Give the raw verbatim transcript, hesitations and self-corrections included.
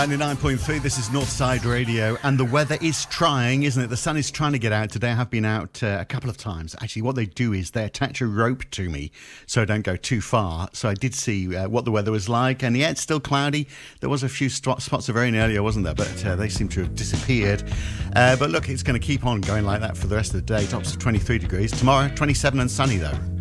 ninety-nine point three, this is Northside Radio, and the weather is trying, isn't it? The sun is trying to get out today. I have been out uh, a couple of times. Actually, what they do is they attach a rope to me so I don't go too far. So I did see uh, what the weather was like, and yeah, it's still cloudy. There was a few st- spots of rain earlier, wasn't there? But uh, they seem to have disappeared. Uh, but look, it's going to keep on going like that for the rest of the day. Tops of twenty-three degrees. Tomorrow, twenty-seven and sunny, though.